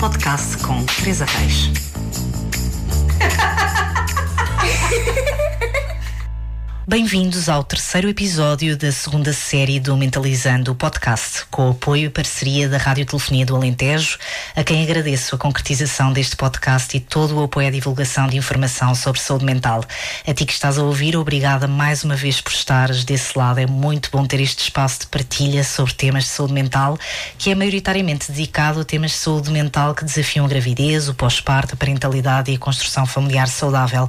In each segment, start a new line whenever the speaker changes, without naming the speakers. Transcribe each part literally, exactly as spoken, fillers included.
podcast com Teresa Reis. Bem-vindos ao terceiro episódio da segunda série do Mentalizando, o podcast, com o apoio e parceria da Radiotelefonia do Alentejo, a quem agradeço a concretização deste podcast e todo o apoio à divulgação de informação sobre saúde mental. A ti que estás a ouvir, obrigada mais uma vez por estares desse lado. É muito bom ter este espaço de partilha sobre temas de saúde mental, que é maioritariamente dedicado a temas de saúde mental que desafiam a gravidez, o pós-parto, a parentalidade e a construção familiar saudável.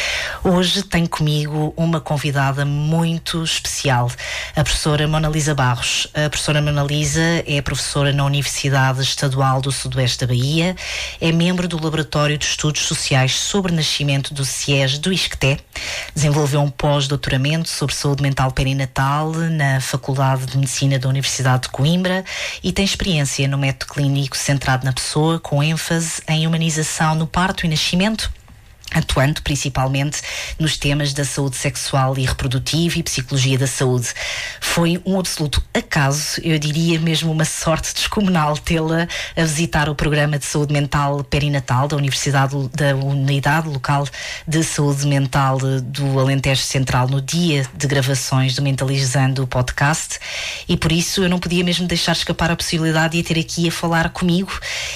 Hoje tenho comigo uma convidada muito especial, a professora Mona Lisa Barros. A professora Mona Lisa é professora na Universidade Estadual do Sudoeste da Bahia, é membro do Laboratório de Estudos Sociais sobre Nascimento do C I E S do ISCTE, desenvolveu um pós-doutoramento sobre saúde mental perinatal na Faculdade de Medicina da Universidade de Coimbra e tem experiência no método clínico centrado na pessoa, com ênfase em humanização no parto e nascimento, atuando principalmente nos temas da saúde sexual e reprodutiva e psicologia da saúde. Foi um absoluto acaso, eu diria mesmo uma sorte descomunal, tê-la a visitar o programa de saúde mental perinatal da Universidade da Unidade Local de Saúde Mental do Alentejo Central no dia de gravações do Mentalizando o podcast, e por isso eu não podia mesmo deixar escapar a possibilidade de a ter aqui a falar comigo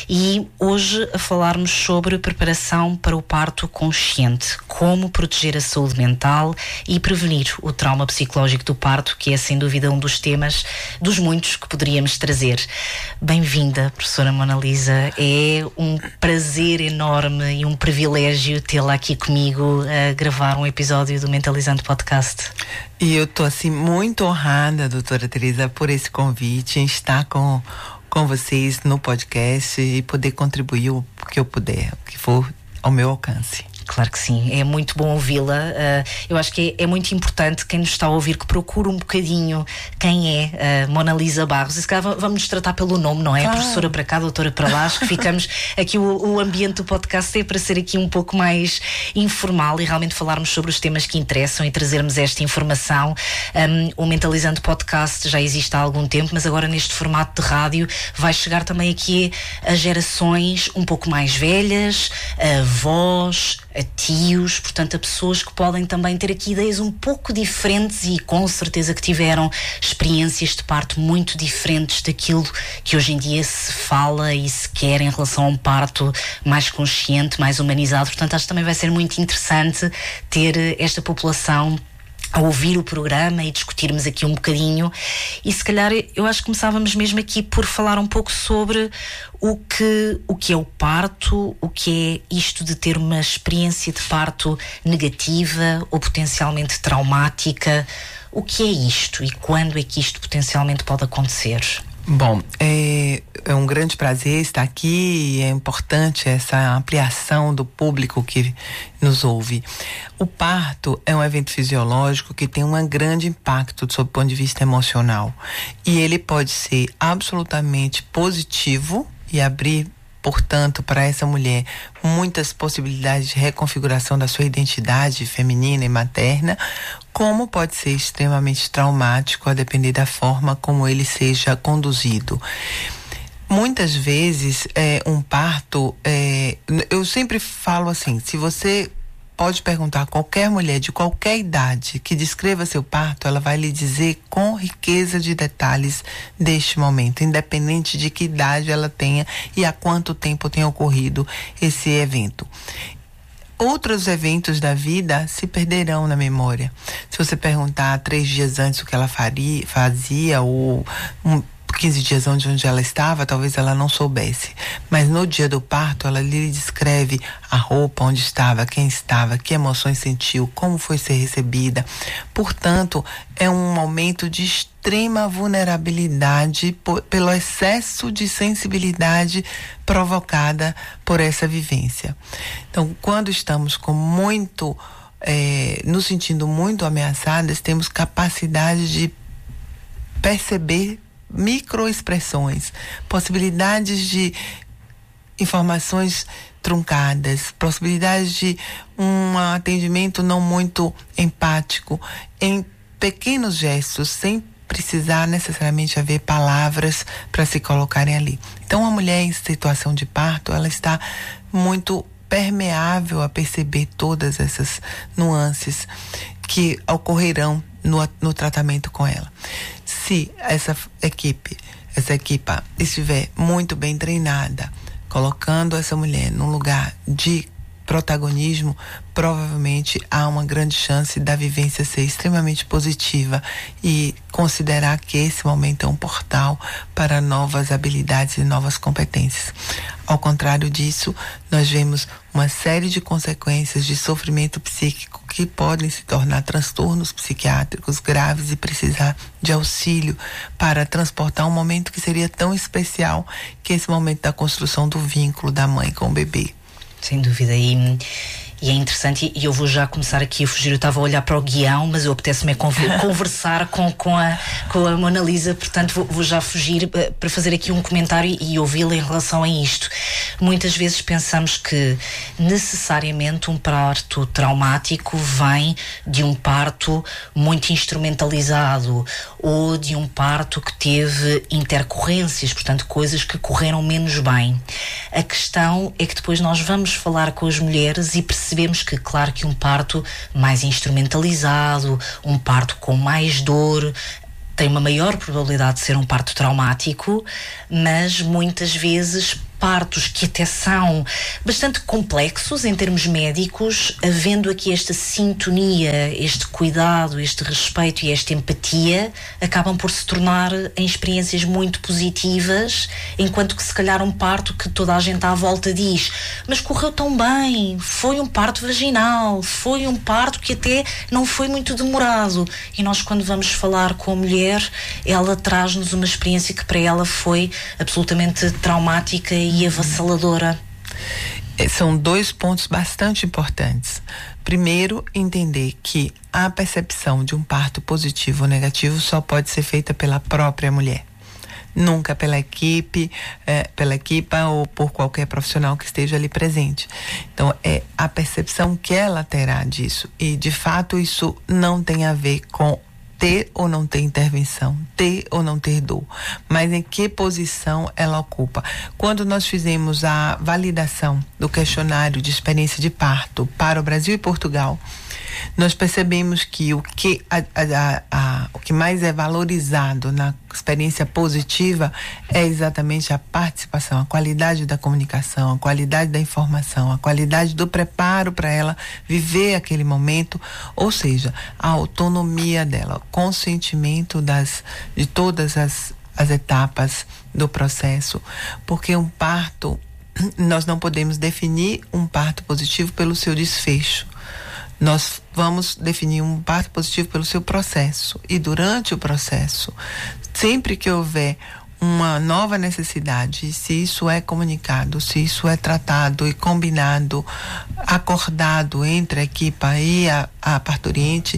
e hoje a falarmos sobre preparação para o parto com consciente, como proteger a saúde mental e prevenir o trauma psicológico do parto, que é sem dúvida um dos temas dos muitos que poderíamos trazer. Bem-vinda, professora Mona Lisa, é um prazer enorme e um privilégio tê-la aqui comigo a gravar um episódio do Mentalizando Podcast.
E eu estou assim muito honrada, doutora Teresa, por esse convite, em estar com, com vocês no podcast e poder contribuir o que eu puder, o que for ao meu alcance.
Claro que sim, é muito bom ouvi-la. Uh, eu acho que é, é muito importante quem nos está a ouvir que procure um bocadinho quem é uh, Mona Lisa Barros. E se calhar vamos nos tratar pelo nome, não é? Claro. Professora para cá, doutora para lá. Acho que ficamos aqui, o, o ambiente do podcast é para ser aqui um pouco mais informal e realmente falarmos sobre os temas que interessam e trazermos esta informação. Um, o Mentalizando Podcast já existe há algum tempo, mas agora neste formato de rádio vai chegar também aqui a gerações um pouco mais velhas, a avós, a tios, portanto a pessoas que podem também ter aqui ideias um pouco diferentes e com certeza que tiveram experiências de parto muito diferentes daquilo que hoje em dia se fala e se quer em relação a um parto mais consciente, mais humanizado. Portanto acho que também vai ser muito interessante ter esta população a ouvir o programa e discutirmos aqui um bocadinho, e se calhar eu acho que começávamos mesmo aqui por falar um pouco sobre o que, o que é o parto, o que é isto de ter uma experiência de parto negativa ou potencialmente traumática. O que é isto e quando é que isto potencialmente pode acontecer?
Bom, é, é um grande prazer estar aqui e é importante essa ampliação do público que nos ouve. O parto é um evento fisiológico que tem um grande impacto sob o ponto de vista emocional e ele pode ser absolutamente positivo e abrir, portanto, para essa mulher muitas possibilidades de reconfiguração da sua identidade feminina e materna, como pode ser extremamente traumático a depender da forma como ele seja conduzido. Muitas vezes, é, um parto, é, eu sempre falo assim, se você pode perguntar a qualquer mulher de qualquer idade que descreva seu parto, ela vai lhe dizer com riqueza de detalhes deste momento, independente de que idade ela tenha e há quanto tempo tenha ocorrido esse evento. Outros eventos da vida se perderão na memória. Se você perguntar três dias antes o que ela faria, fazia, ou um, quinze dias antes onde ela estava, talvez ela não soubesse. Mas no dia do parto, ela lhe descreve a roupa, onde estava, quem estava, que emoções sentiu, como foi ser recebida. Portanto, é um momento de extrema vulnerabilidade por, pelo excesso de sensibilidade provocada por essa vivência. Então, quando estamos com muito, é, nos sentindo muito ameaçadas, temos capacidade de perceber microexpressões, possibilidades de informações truncadas, possibilidades de um atendimento não muito empático, em pequenos gestos, sem precisar necessariamente haver palavras para se colocarem ali. Então, a mulher em situação de parto, ela está muito permeável a perceber todas essas nuances que ocorrerão no, no tratamento com ela. Se essa equipe, essa equipa estiver muito bem treinada, colocando essa mulher num lugar de protagonismo, provavelmente há uma grande chance da vivência ser extremamente positiva e considerar que esse momento é um portal para novas habilidades e novas competências. Ao contrário disso, nós vemos uma série de consequências de sofrimento psíquico que podem se tornar transtornos psiquiátricos graves e precisar de auxílio para transportar um momento que seria tão especial, que é esse momento da construção do vínculo da mãe com o bebê.
Sem dúvida, e, e é interessante, e eu vou já começar aqui a fugir. Eu estava a olhar para o guião, mas eu apetece-me conversar com, com, a, com a Mona Lisa, portanto vou, vou já fugir para fazer aqui um comentário e ouvi-la em relação a isto. Muitas vezes pensamos que necessariamente um parto traumático vem de um parto muito instrumentalizado ou de um parto que teve intercorrências, portanto coisas que correram menos bem. A questão é que depois nós vamos falar com as mulheres e percebemos que, claro, que um parto mais instrumentalizado, um parto com mais dor, tem uma maior probabilidade de ser um parto traumático, mas muitas vezes partos que até são bastante complexos em termos médicos, havendo aqui esta sintonia, este cuidado, este respeito e esta empatia, acabam por se tornar em experiências muito positivas, enquanto que se calhar um parto que toda a gente à volta diz, mas correu tão bem, foi um parto vaginal, foi um parto que até não foi muito demorado, e nós quando vamos falar com a mulher, ela traz-nos uma experiência que para ela foi absolutamente traumática e e avassaladora.
São dois pontos bastante importantes. Primeiro, entender que a percepção de um parto positivo ou negativo só pode ser feita pela própria mulher. Nunca pela equipe, é, pela equipa ou por qualquer profissional que esteja ali presente. Então, é a percepção que ela terá disso. E, de fato, isso não tem a ver com ter ou não ter intervenção, ter ou não ter dor, mas em que posição ela ocupa. Quando nós fizemos a validação do questionário de experiência de parto para o Brasil e Portugal, nós percebemos que o que, a, a, a, o que mais é valorizado na experiência positiva é exatamente a participação, a qualidade da comunicação, a qualidade da informação, a qualidade do preparo para ela viver aquele momento, ou seja, a autonomia dela, o consentimento das, de todas as, as etapas do processo, porque um parto, nós não podemos definir um parto positivo pelo seu desfecho. Nós vamos definir um parto positivo pelo seu processo. E durante o processo, sempre que houver uma nova necessidade, se isso é comunicado, se isso é tratado e combinado, acordado entre a equipa e a, a parturiente,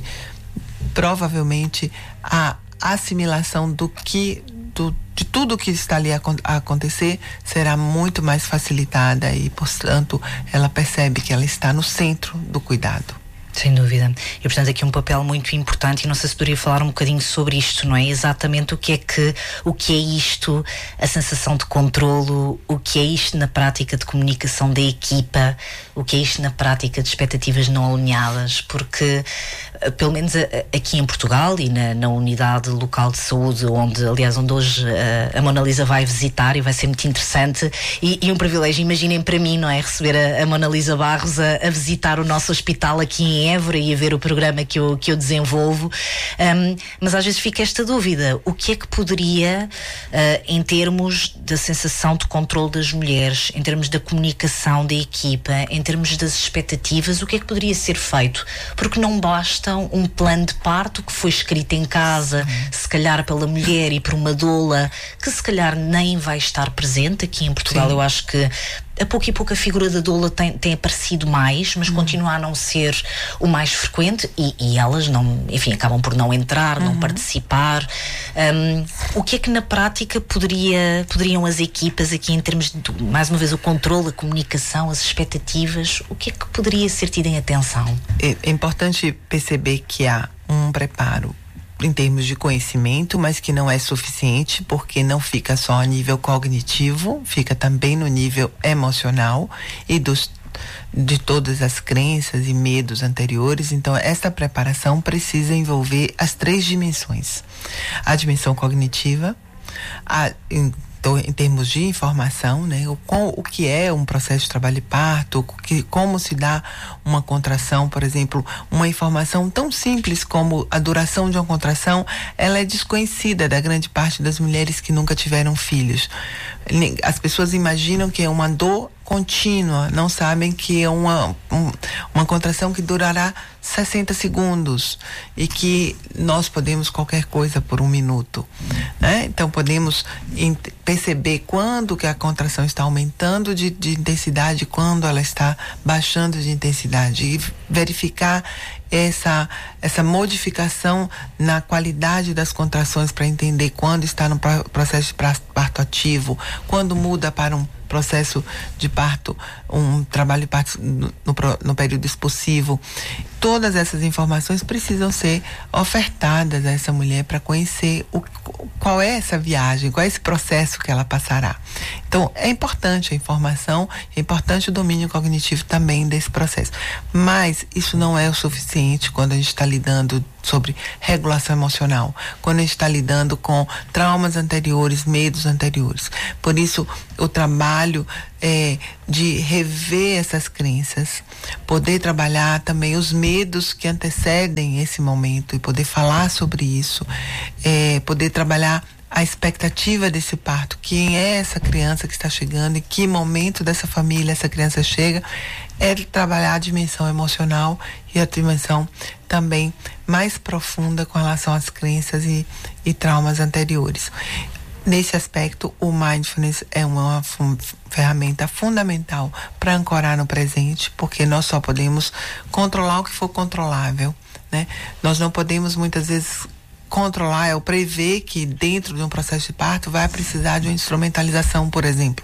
provavelmente a assimilação do que, do, de tudo que está ali a, a acontecer será muito mais facilitada e, portanto, ela percebe que ela está no centro do cuidado.
Sem dúvida. E, portanto, aqui um papel muito importante, e não sei se poderia falar um bocadinho sobre isto, não é? Exatamente o que é que, o que é isto, a sensação de controlo, o que é isto na prática de comunicação da equipa, o que é isto na prática de expectativas não alinhadas, porque, pelo menos aqui em Portugal e na, na unidade local de saúde, onde, aliás, onde hoje a, a Mona Lisa vai visitar e vai ser muito interessante, e, e um privilégio, imaginem para mim, não é? Receber a, a Mona Lisa Barros a, a visitar o nosso hospital aqui em Évora e a ver o programa que eu, que eu desenvolvo, um, mas às vezes fica esta dúvida, o que é que poderia, uh, em termos da sensação de controle das mulheres, em termos da comunicação da equipa, em termos das expectativas, o que é que poderia ser feito? Porque não basta um plano de parto que foi escrito em casa, uhum. se calhar pela mulher e por uma doula, que se calhar nem vai estar presente aqui em Portugal. Sim. Eu acho que a pouco e pouco a figura da doula tem, tem aparecido mais, mas uhum. continua a não ser o mais frequente e, e elas não, enfim, acabam por não entrar, uhum. não participar. Um, o que é que na prática poderia, poderiam as equipas aqui em termos de, mais uma vez, o controle, a comunicação, as expectativas, o que é que poderia ser tido em atenção?
É, é importante perceber que há um preparo em termos de conhecimento, mas que não é suficiente, porque não fica só a nível cognitivo, fica também no nível emocional e dos, de todas as crenças e medos anteriores. Então, essa preparação precisa envolver as três dimensões: a dimensão cognitiva, a em, em termos de informação, né? O, com, o que é um processo de trabalho e parto, que, como se dá uma contração, por exemplo, uma informação tão simples como a duração de uma contração, ela é desconhecida da grande parte das mulheres que nunca tiveram filhos. As pessoas imaginam que é uma dor contínua, não sabem que é uma, um, uma contração que durará sessenta segundos e que nós podemos qualquer coisa por um minuto, né? Então podemos perceber quando que a contração está aumentando de, de intensidade, quando ela está baixando de intensidade, e verificar essa, essa modificação na qualidade das contrações para entender quando está no processo de parto ativo, quando muda para um processo de parto, um trabalho de parto no, no, no período expulsivo. Todas essas informações precisam ser ofertadas a essa mulher para conhecer o, qual é essa viagem, qual é esse processo que ela passará. Então, é importante a informação, é importante o domínio cognitivo também desse processo. Mas isso não é o suficiente quando a gente está lidando sobre regulação emocional, quando a gente está lidando com traumas anteriores, medos anteriores. Por isso, o trabalho é de rever essas crenças, poder trabalhar também os medos que antecedem esse momento e poder falar sobre isso, é, poder trabalhar a expectativa desse parto, quem é essa criança que está chegando, em que momento dessa família essa criança chega, é trabalhar a dimensão emocional e a dimensão também mais profunda com relação às crenças e, e traumas anteriores. Nesse aspecto, o mindfulness é uma fun- ferramenta fundamental para ancorar no presente, porque nós só podemos controlar o que for controlável, né? Nós não podemos muitas vezes controlar, é o prever que dentro de um processo de parto vai precisar de uma instrumentalização, por exemplo.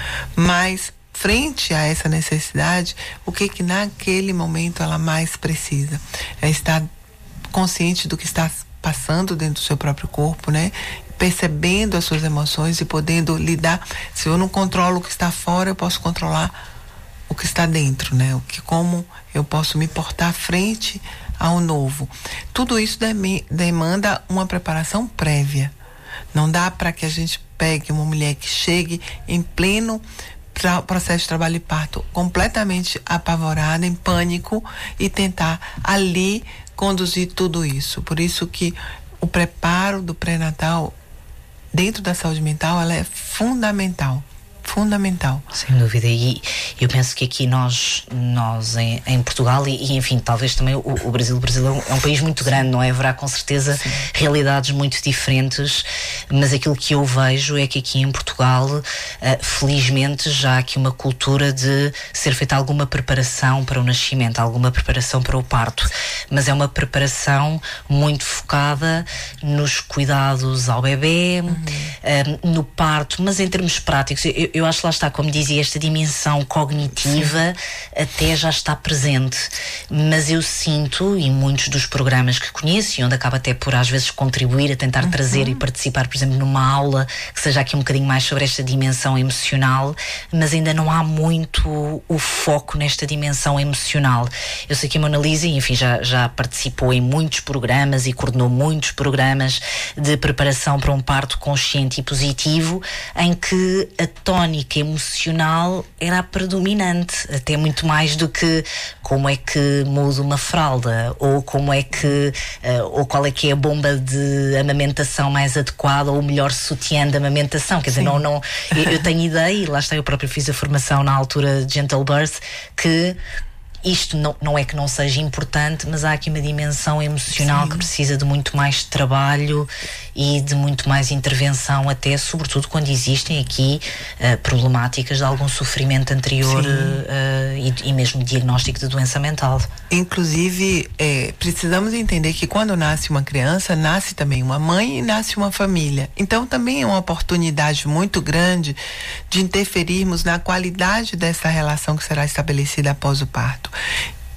Mas, frente a essa necessidade, o que que naquele momento ela mais precisa? É estar consciente do que está passando dentro do seu próprio corpo, né? Percebendo as suas emoções e podendo lidar. Se eu não controlo o que está fora, eu posso controlar o que está dentro, né? O que, como eu posso me portar frente ao novo. Tudo isso demanda uma preparação prévia. Não dá para que a gente pegue uma mulher que chegue em pleno processo de trabalho e parto completamente apavorada, em pânico, e tentar ali conduzir tudo isso. Por isso que o preparo do pré-natal dentro da saúde mental, ela é fundamental. Fundamental.
Sem dúvida. E eu penso que aqui nós, nós em, em Portugal e, e, enfim, talvez também o, o Brasil, o Brasil é um país muito grande, não é? Haverá com certeza Sim. realidades muito diferentes, mas aquilo que eu vejo é que aqui em Portugal, uh, felizmente, já há aqui uma cultura de ser feita alguma preparação para o nascimento, alguma preparação para o parto, mas é uma preparação muito focada nos cuidados ao bebê, uhum. uh, no parto, mas em termos práticos, eu, eu acho que lá está, como dizia, esta dimensão cognitiva Sim. até já está presente, mas eu sinto, e muitos dos programas que conheço, e onde acaba até por às vezes contribuir a tentar uhum. trazer e participar, por exemplo, numa aula que seja aqui um bocadinho mais sobre esta dimensão emocional, mas ainda não há muito o foco nesta dimensão emocional. Eu sei que a Mona Lisa, enfim, já, já participou em muitos programas e coordenou muitos programas de preparação para um parto consciente e positivo, em que a tónica emocional era a predominante, até muito mais do que como é que muda uma fralda, ou como é que uh, ou qual é que é a bomba de amamentação mais adequada, ou o melhor sutiã de amamentação. Quer Sim. dizer, não, não, eu, eu tenho ideia, e lá está, eu próprio fiz a formação na altura de Gentle Birth, que isto não, não é que não seja importante, mas há aqui uma dimensão emocional Sim. que precisa de muito mais trabalho e de muito mais intervenção, até sobretudo quando existem aqui uh, problemáticas de algum sofrimento anterior uh, e, e mesmo diagnóstico de doença mental.
Inclusive, é, precisamos entender que quando nasce uma criança, nasce também uma mãe e nasce uma família. Então também é uma oportunidade muito grande de interferirmos na qualidade dessa relação que será estabelecida após o parto.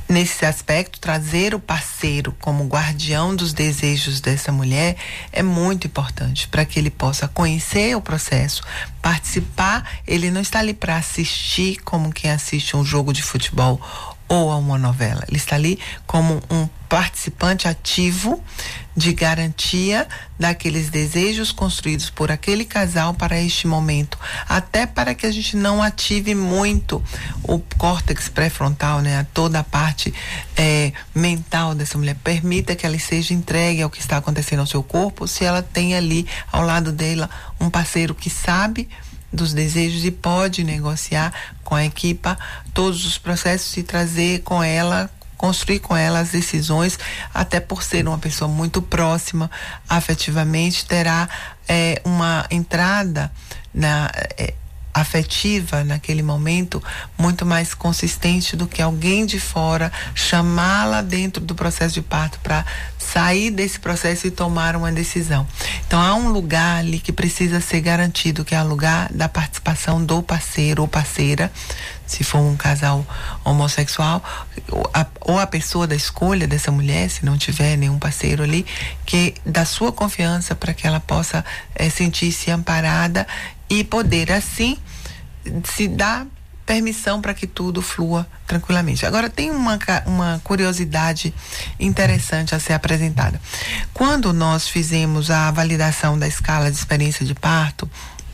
Nesse aspecto, trazer o parceiro como guardião dos desejos dessa mulher é muito importante para que ele possa conhecer o processo, participar. Ele não está ali para assistir como quem assiste um jogo de futebol ou a uma novela. Ele está ali como um participante ativo de garantia daqueles desejos construídos por aquele casal para este momento, até para que a gente não ative muito o córtex pré-frontal, né, toda a parte é, mental dessa mulher. Permita que ela seja entregue ao que está acontecendo ao seu corpo, se ela tem ali ao lado dela um parceiro que sabe dos desejos e pode negociar com a equipa todos os processos e trazer com ela, construir com ela as decisões, até por ser uma pessoa muito próxima afetivamente, terá é, uma entrada na é, afetiva naquele momento muito mais consistente do que alguém de fora chamá-la dentro do processo de parto para sair desse processo e tomar uma decisão. Então há um lugar ali que precisa ser garantido, que é o lugar da participação do parceiro ou parceira, se for um casal homossexual, ou a, ou a pessoa da escolha dessa mulher, se não tiver nenhum parceiro ali, que dá sua confiança para que ela possa é, sentir-se amparada e poder assim se dar permissão para que tudo flua tranquilamente. Agora tem uma, uma curiosidade interessante a ser apresentada. Quando nós fizemos a validação da escala de experiência de parto,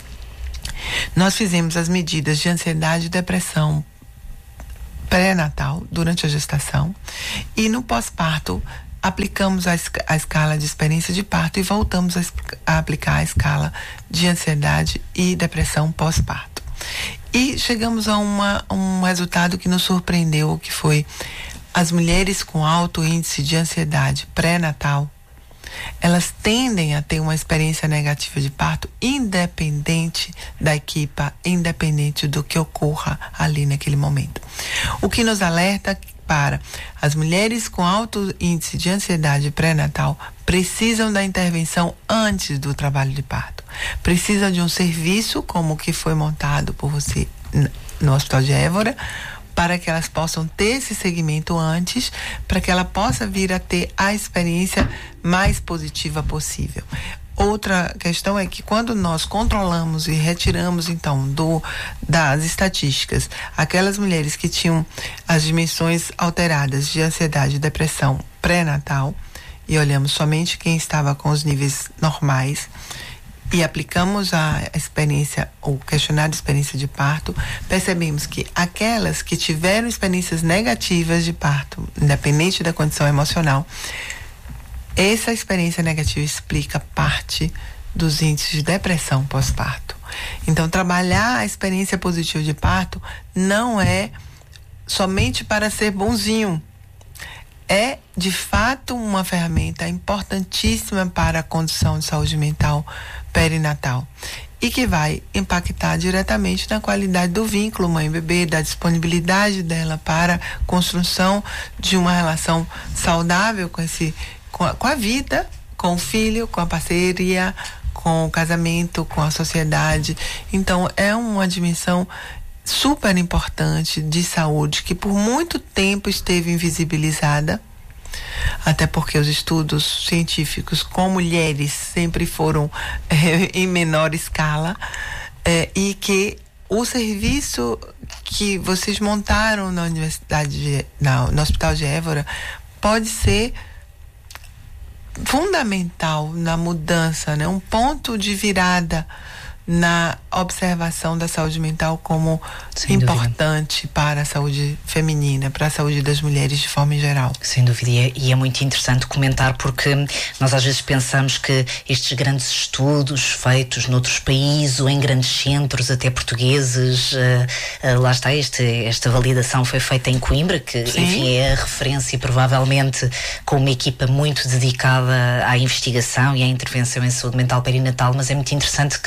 nós fizemos as medidas de ansiedade e depressão pré-natal durante a gestação e no pós-parto aplicamos a, a escala de experiência de parto e voltamos a, a aplicar a escala de ansiedade e depressão pós-parto. E chegamos a uma, um resultado que nos surpreendeu, que foi as mulheres com alto índice de ansiedade pré-natal, elas tendem a ter uma experiência negativa de parto independente da equipa, independente do que ocorra ali naquele momento. O que nos alerta para as mulheres com alto índice de ansiedade pré-natal precisam da intervenção antes do trabalho de parto. Precisam de um serviço como o que foi montado por você no Hospital de Évora, para que elas possam ter esse segmento antes, para que ela possa vir a ter a experiência mais positiva possível. Outra questão é que quando nós controlamos e retiramos, então, do, das estatísticas, aquelas mulheres que tinham as dimensões alteradas de ansiedade e depressão pré-natal, e olhamos somente quem estava com os níveis normais, e aplicamos a experiência, o questionário de experiência de parto, percebemos que aquelas que tiveram experiências negativas de parto, independente da condição emocional, essa experiência negativa explica parte dos índices de depressão pós-parto. Então, trabalhar a experiência positiva de parto não é somente para ser bonzinho. É, de fato, uma ferramenta importantíssima para a condição de saúde mental perinatal e que vai impactar diretamente na qualidade do vínculo mãe-bebê, da disponibilidade dela para a construção de uma relação saudável com esse Com a, com a vida, com o filho, com a parceria, com o casamento, com a sociedade. Então, é uma dimensão super importante de saúde que por muito tempo esteve invisibilizada, até porque os estudos científicos com mulheres sempre foram é, em menor escala, é, e que o serviço que vocês montaram na Universidade, de, na, no Hospital de Évora, pode ser fundamental na mudança, né? Um ponto de virada na observação da saúde mental como Sem importante dúvida. Para a saúde feminina, para a saúde das mulheres de forma geral.
Sem dúvida, e é, e é muito interessante comentar, porque nós às vezes pensamos que estes grandes estudos feitos noutros países ou em grandes centros, até portugueses, uh, uh, lá está, este, esta validação foi feita em Coimbra, que Sim. enfim é a referência e provavelmente com uma equipa muito dedicada à investigação e à intervenção em saúde mental perinatal, mas é muito interessante que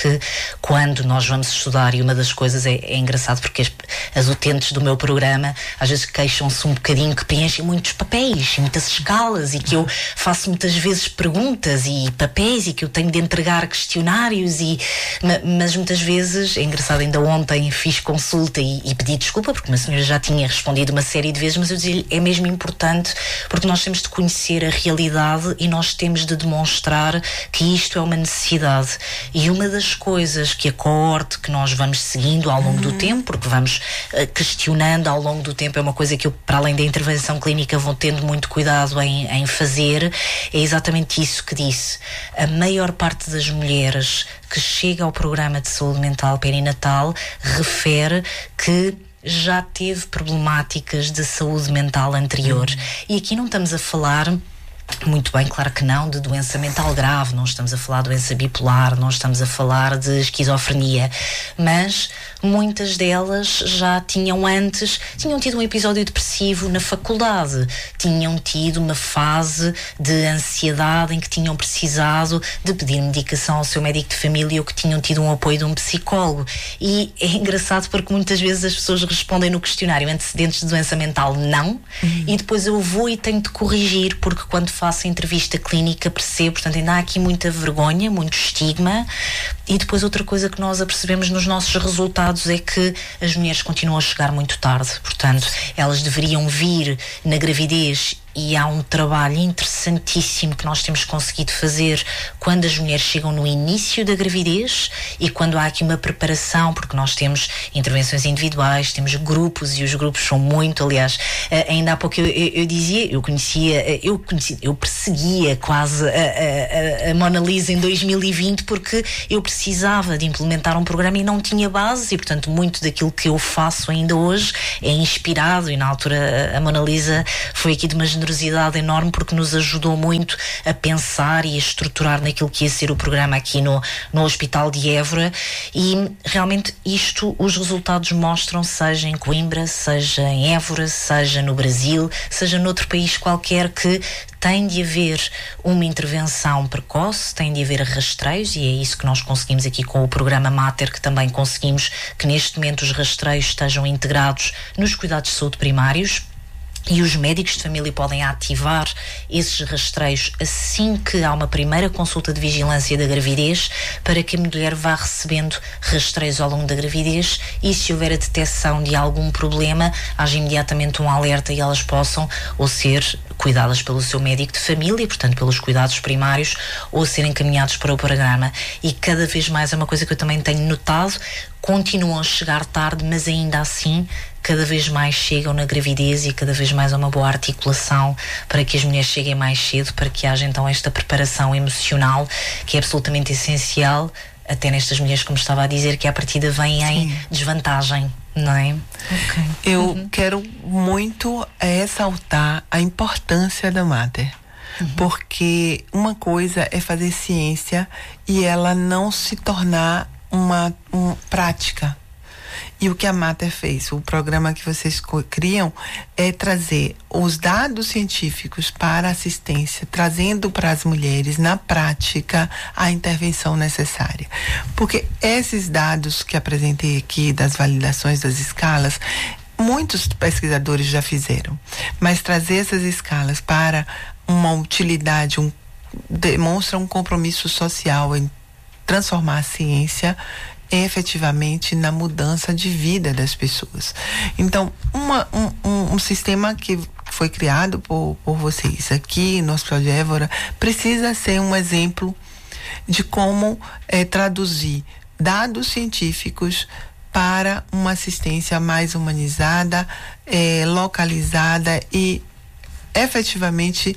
quando nós vamos estudar, e uma das coisas é, é engraçado porque as, as utentes do meu programa às vezes queixam-se um bocadinho que preenchem muitos papéis e muitas escalas, e que eu faço muitas vezes perguntas e papéis e que eu tenho de entregar questionários, e, mas muitas vezes, é engraçado, ainda ontem fiz consulta e, e pedi desculpa porque uma senhora já tinha respondido uma série de vezes, mas eu dizia-lhe, é mesmo importante porque nós temos de conhecer a realidade e nós temos de demonstrar que isto é uma necessidade. E uma das coisas que a coorte que nós vamos seguindo ao longo do tempo, porque vamos uh, questionando ao longo do tempo, é uma coisa que eu, para além da intervenção clínica, vou tendo muito cuidado em, em fazer, é exatamente isso que disse. A maior parte das mulheres que chega ao programa de saúde mental perinatal refere que já teve problemáticas de saúde mental anterior. Uhum. E aqui não estamos a falar, muito bem, claro que não, de doença mental grave, não estamos a falar de doença bipolar, não estamos a falar de esquizofrenia, mas muitas delas já tinham antes, tinham tido um episódio depressivo na faculdade, tinham tido uma fase de ansiedade em que tinham precisado de pedir medicação ao seu médico de família ou que tinham tido um apoio de um psicólogo. E é engraçado porque muitas vezes as pessoas respondem no questionário antecedentes de doença mental não, uhum. e depois eu vou e tenho de corrigir, porque quando faço a entrevista clínica percebo, portanto ainda há aqui muita vergonha, muito estigma. E depois outra coisa que nós apercebemos nos nossos resultados é que as mulheres continuam a chegar muito tarde, portanto elas deveriam vir na gravidez, e há um trabalho interessantíssimo que nós temos conseguido fazer quando as mulheres chegam no início da gravidez e quando há aqui uma preparação, porque nós temos intervenções individuais, temos grupos, e os grupos são muito, aliás, ainda há pouco eu, eu, eu dizia, eu conhecia, eu conhecia, eu perseguia quase a, a, a Mona Lisa em dois mil e vinte porque eu precisava de implementar um programa e não tinha base, e portanto muito daquilo que eu faço ainda hoje é inspirado, e na altura a Mona Lisa foi aqui de uma generosidade enorme porque nos ajudou muito a pensar e a estruturar naquilo que ia ser o programa aqui no, no Hospital de Évora, e realmente isto, os resultados mostram, seja em Coimbra, seja em Évora, seja no Brasil, seja noutro país qualquer, que tem de haver uma intervenção precoce, tem de haver rastreios, e é isso que nós conseguimos aqui com o programa Mater, que também conseguimos que neste momento os rastreios estejam integrados nos cuidados de saúde primários. E os médicos de família podem ativar esses rastreios assim que há uma primeira consulta de vigilância da gravidez, para que a mulher vá recebendo rastreios ao longo da gravidez, e se houver a detecção de algum problema, haja imediatamente um alerta e elas possam ou ser cuidadas pelo seu médico de família, portanto pelos cuidados primários, ou ser encaminhados para o programa. E cada vez mais é uma coisa que eu também tenho notado, continuam a chegar tarde, mas ainda assim cada vez mais chegam na gravidez, e cada vez mais há uma boa articulação para que as mulheres cheguem mais cedo, para que haja então esta preparação emocional que é absolutamente essencial, até nestas mulheres, como estava a dizer, que à partida vêm em desvantagem, não é?
Okay. Eu uhum. quero muito ressaltar a importância da Mater. Uhum. Porque uma coisa é fazer ciência e ela não se tornar uma, uma prática. E o que a Mater fez, o programa que vocês criam, é trazer os dados científicos para a assistência, trazendo para as mulheres, na prática, a intervenção necessária. Porque esses dados que apresentei aqui, das validações das escalas, muitos pesquisadores já fizeram. Mas trazer essas escalas para uma utilidade, um, demonstra um compromisso social em transformar a ciência efetivamente na mudança de vida das pessoas. Então, uma, um, um, um sistema que foi criado por, por vocês aqui no Hospital de Évora precisa ser um exemplo de como é, traduzir dados científicos para uma assistência mais humanizada, é, localizada e efetivamente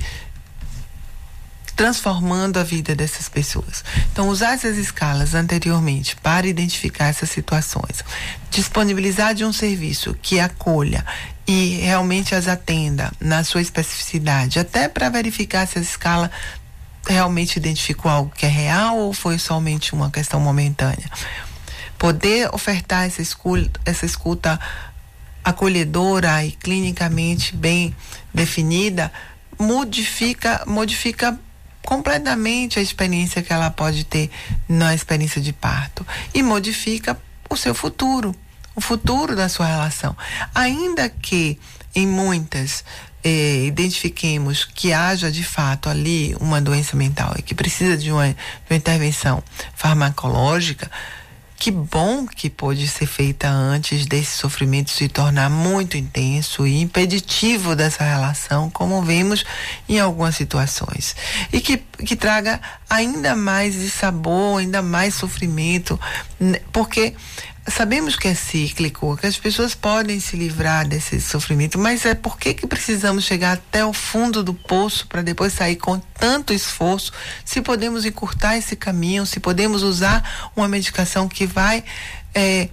transformando a vida dessas pessoas. Então, usar essas escalas anteriormente para identificar essas situações, disponibilizar de um serviço que acolha e realmente as atenda na sua especificidade, até para verificar se a escala realmente identificou algo que é real ou foi somente uma questão momentânea. Poder ofertar essa escuta, essa escuta acolhedora e clinicamente bem definida, modifica, modifica completamente a experiência que ela pode ter na experiência de parto e modifica o seu futuro, o futuro da sua relação. Ainda que em muitas eh, identifiquemos que haja de fato ali uma doença mental e que precisa de uma, de uma intervenção farmacológica, que bom que pôde ser feita antes desse sofrimento se tornar muito intenso e impeditivo dessa relação, como vemos em algumas situações. E que, que traga ainda mais de sabor, ainda mais sofrimento, porque sabemos que é cíclico, que as pessoas podem se livrar desse sofrimento, mas é por que que precisamos chegar até o fundo do poço para depois sair com tanto esforço, se podemos encurtar esse caminho, se podemos usar uma medicação que vai é,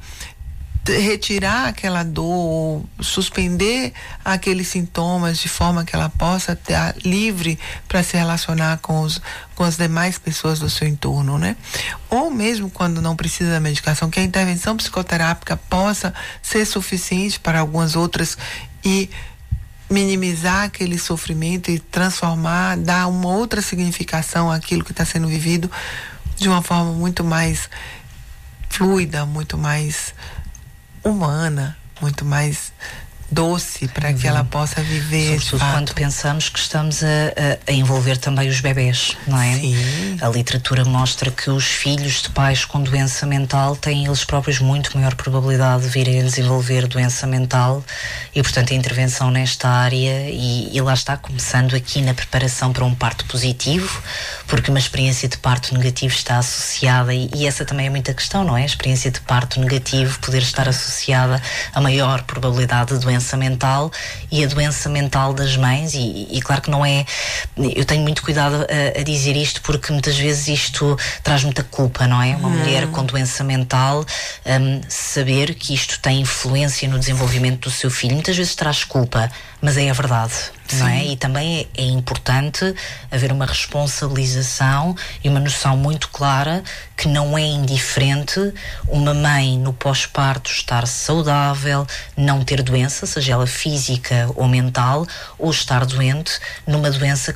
retirar aquela dor, ou suspender aqueles sintomas de forma que ela possa estar livre para se relacionar com, os, com as demais pessoas do seu entorno, né? Ou mesmo quando não precisa da medicação, que a intervenção psicoterápica possa ser suficiente para algumas outras e minimizar aquele sofrimento e transformar, dar uma outra significação àquilo que está sendo vivido de uma forma muito mais fluida, muito mais humana, muito mais doce, para que ela possa viver.
Sobretudo quando pensamos que estamos a, a, a envolver também os bebés, não é?
Sim.
A literatura mostra que os filhos de pais com doença mental têm eles próprios muito maior probabilidade de virem a desenvolver doença mental e, portanto, a intervenção nesta área e, e lá está, começando aqui na preparação para um parto positivo, porque uma experiência de parto negativo está associada e, e essa também é muita questão, não é? A experiência de parto negativo poder estar associada a maior probabilidade de doença mental e a doença mental das mães e, e claro que não é, eu tenho muito cuidado a, a dizer isto porque muitas vezes isto traz muita culpa, não é? Uma hum. mulher com doença mental um, saber que isto tem influência no desenvolvimento do seu filho, muitas vezes traz culpa, mas é a verdade. Não é? E também é, é importante haver uma responsabilização e uma noção muito clara que não é indiferente uma mãe no pós-parto estar saudável, não ter doença, seja ela física ou mental, ou estar doente numa doença